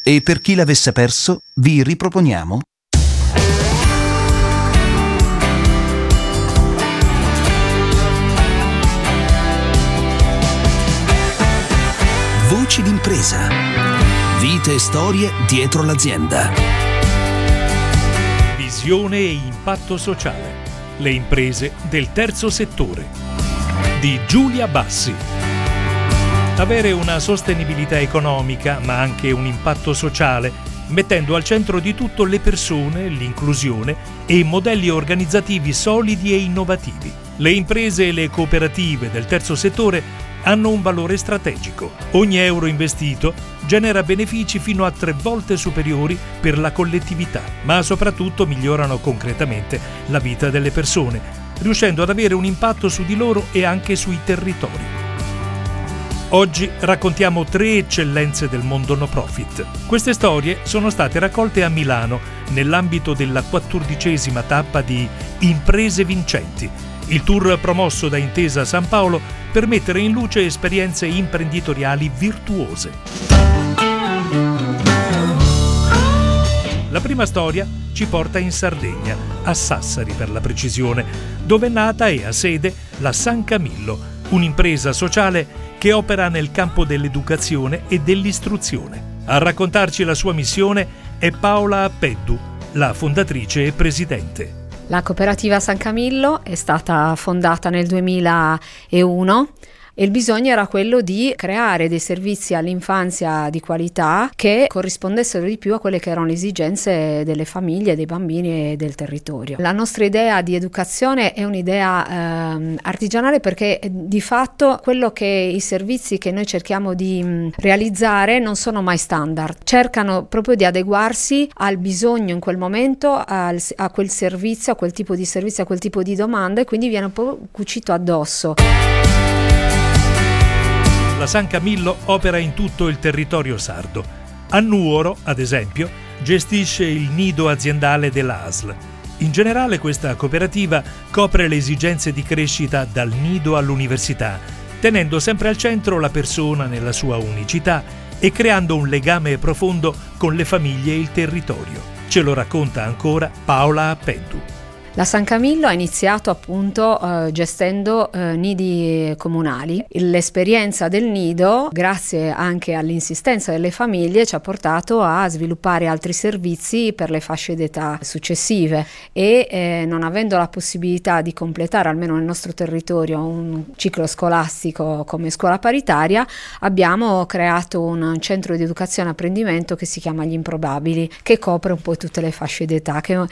E per chi l'avesse perso, vi riproponiamo Voci d'impresa. Vite e storie dietro l'azienda. Visione e impatto sociale. Le imprese del terzo settore. Di Giulia Bassi. Avere una sostenibilità economica, ma anche un impatto sociale, mettendo al centro di tutto le persone, l'inclusione e modelli organizzativi solidi e innovativi. Le imprese e le cooperative del terzo settore hanno un valore strategico. Ogni euro investito genera benefici fino a 3 volte superiori per la collettività, ma soprattutto migliorano concretamente la vita delle persone, riuscendo ad avere un impatto su di loro e anche sui territori. Oggi raccontiamo 3 eccellenze del mondo no profit. Queste storie sono state raccolte a Milano nell'ambito della 14ª tappa di Imprese Vincenti, il tour promosso da Intesa San Paolo per mettere in luce esperienze imprenditoriali virtuose. La prima storia ci porta in Sardegna, a Sassari per la precisione, dove è nata e ha sede la San Camillo, un'impresa sociale che opera nel campo dell'educazione e dell'istruzione. A raccontarci la sua missione è Paola Appeddu, la fondatrice e presidente. La cooperativa San Camillo è stata fondata nel 2001 e il bisogno era quello di creare dei servizi all'infanzia di qualità che corrispondessero di più a quelle che erano le esigenze delle famiglie, dei bambini e del territorio. La nostra idea di educazione è un'idea artigianale, perché di fatto quello che i servizi che noi cerchiamo di realizzare non sono mai standard, cercano proprio di adeguarsi al bisogno in quel momento, a quel servizio, a quel tipo di servizio, a quel tipo di domanda, e quindi viene un po' cucito addosso. La San Camillo opera in tutto il territorio sardo. A Nuoro, ad esempio, gestisce il nido aziendale dell'ASL. In generale questa cooperativa copre le esigenze di crescita dal nido all'università, tenendo sempre al centro la persona nella sua unicità e creando un legame profondo con le famiglie e il territorio. Ce lo racconta ancora Paola Appeddu. La San Camillo ha iniziato appunto gestendo nidi comunali. L'esperienza del nido, grazie anche all'insistenza delle famiglie, ci ha portato a sviluppare altri servizi per le fasce d'età successive e non avendo la possibilità di completare, almeno nel nostro territorio, un ciclo scolastico come scuola paritaria, abbiamo creato un centro di educazione e apprendimento che si chiama Gli Improbabili, che copre un po' tutte le fasce d'età, che